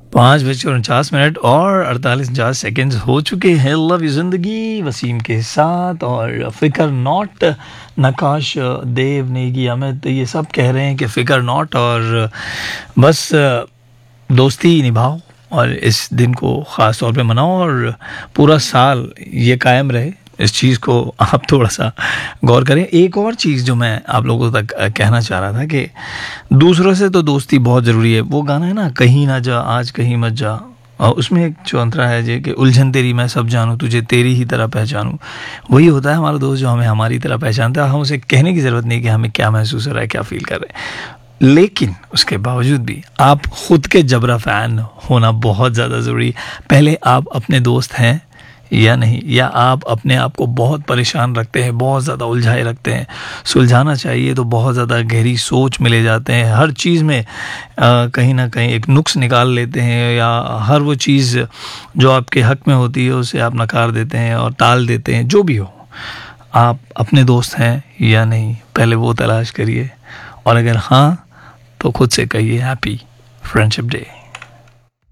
5:49 और 48 हो चुके हैं लव यू जिंदगी वसीम के साथ। और फिकर नॉट, नकाश देव नेगी अमित ये सब कह रहे हैं कि फिकर नॉट, और बस दोस्ती निभाओ और इस दिन को ख़ास तौर पे मनाओ और पूरा साल ये कायम रहे। इस चीज़ को आप थोड़ा सा गौर करें। एक और चीज़ जो मैं आप लोगों तक कहना चाह रहा था कि दूसरों से तो दोस्ती बहुत ज़रूरी है। वो गाना है ना, कहीं ना जा आज कहीं मत जा, और उसमें एक जो अंतरा है जे कि उलझन तेरी मैं सब जानूँ तुझे तेरी ही तरह पहचानूँ, वही होता है हमारा दोस्त जो हमें हमारी तरह पहचानता है। हम उसे कहने की ज़रूरत नहीं कि हमें क्या महसूस हो रहा है, क्या फ़ील कर रहे हैं, लेकिन उसके बावजूद भी आप ख़ुद के जबरा फ़ैन होना बहुत ज़्यादा ज़रूरी है। पहले आप अपने दोस्त हैं या नहीं, या आप अपने आप को बहुत परेशान रखते हैं, बहुत ज़्यादा उलझाए रखते हैं। सुलझाना चाहिए तो बहुत ज़्यादा गहरी सोच में ले जाते हैं, हर चीज़ में कहीं ना कहीं एक नुक्स निकाल लेते हैं, या हर वो चीज़ जो आपके हक़ में होती है उसे आप नकार देते हैं और टाल देते हैं। जो भी हो, आप अपने दोस्त हैं या नहीं, पहले वो तलाश करिए, और अगर हाँ तो खुद से कहिए हैप्पी फ्रेंडशिप डे।